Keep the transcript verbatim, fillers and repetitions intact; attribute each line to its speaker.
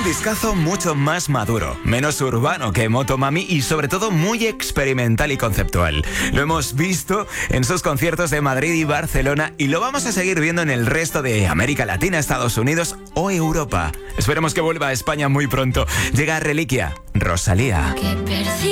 Speaker 1: un discazo mucho más maduro, menos urbano que Motomami y sobre todo muy experimental y conceptual. Lo hemos visto en sus conciertos de Madrid y Barcelona y lo vamos a seguir viendo en el resto de América Latina, Estados Unidos o Europa. Esperemos que vuelva a España muy pronto. Llega Reliquia, Rosalía.